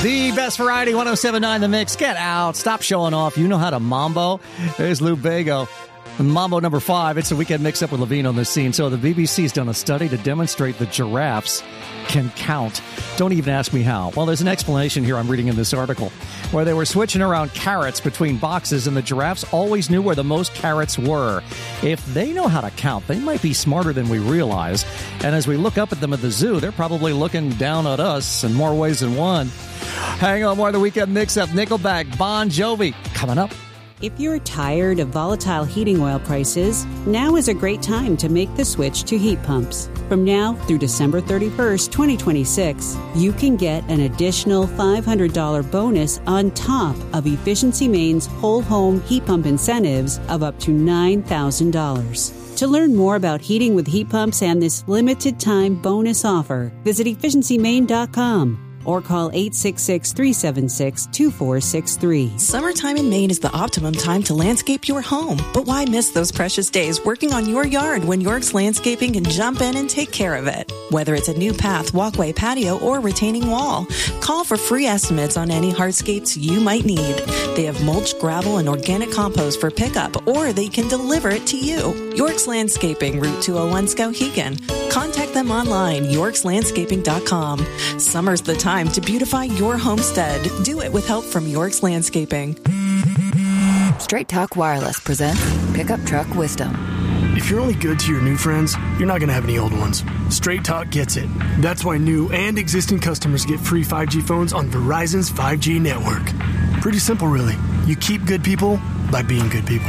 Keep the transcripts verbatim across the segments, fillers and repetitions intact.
The best variety, one oh seven point nine The Mix. Get out. Stop showing off. You know how to mambo. There's Lou Bego. Mambo number five. It's a weekend mix-up with Levine on this scene. So the B B C's done a study to demonstrate that giraffes can count. Don't even ask me how. Well, there's an explanation here I'm reading in this article where they were switching around carrots between boxes and the giraffes always knew where the most carrots were. If they know how to count, they might be smarter than we realize. And as we look up at them at the zoo, they're probably looking down at us in more ways than one. Hang on, more of the weekend mix-up. Nickelback, Bon Jovi, coming up. If you're tired of volatile heating oil prices, now is a great time to make the switch to heat pumps. From now through December thirty-first, twenty twenty-six, you can get an additional five hundred dollars bonus on top of Efficiency Maine's whole home heat pump incentives of up to nine thousand dollars. To learn more about heating with heat pumps and this limited time bonus offer, visit efficiency maine dot com. Or call eight six six, three seven six, two four six three. Summertime in Maine is the optimum time to landscape your home. But why miss those precious days working on your yard when York's Landscaping can jump in and take care of it? Whether it's a new path, walkway, patio, or retaining wall, call for free estimates on any hardscapes you might need. They have mulch, gravel, and organic compost for pickup, or they can deliver it to you. York's Landscaping, Route two oh one, Skowhegan. Contact them online, yorks landscaping dot com. Summer's the time to beautify your homestead. Do it with help from York's Landscaping. Straight Talk Wireless presents Pickup Truck Wisdom. If you're only good to your new friends, you're not going to have any old ones. Straight Talk gets it. That's why new and existing customers get free five G phones on Verizon's five G network. Pretty simple, really. You keep good people by being good people.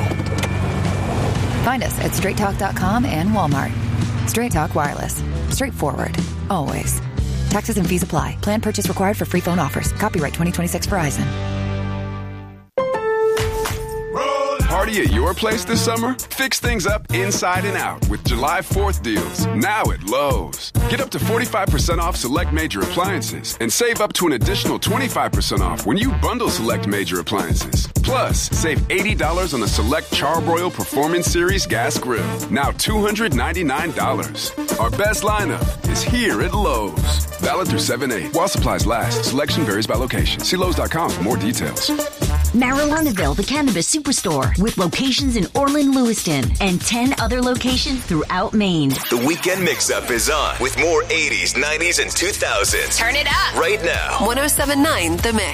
Find us at straight talk dot com and Walmart. Straight Talk Wireless. Straightforward. Always. Taxes and fees apply. Plan purchase required for free phone offers. Copyright twenty twenty-six Verizon. Party at your place this summer? Fix things up inside and out with July fourth deals. Now at Lowe's. Get up to forty-five percent off select major appliances and save up to an additional twenty-five percent off when you bundle select major appliances. Plus, save eighty dollars on a select Charbroil Performance Series gas grill. Now two hundred ninety-nine dollars. Our best lineup is here at Lowe's. Valid through seven eight. While supplies last. Selection varies by location. See Lowe's dot com for more details. Marijuanaville, the Cannabis Superstore, with locations in Orland, Lewiston, and ten other locations throughout Maine. The Weekend Mix-Up is on with more eighties, nineties, and two thousands. Turn it up. Right now. one oh seven point nine The Mix.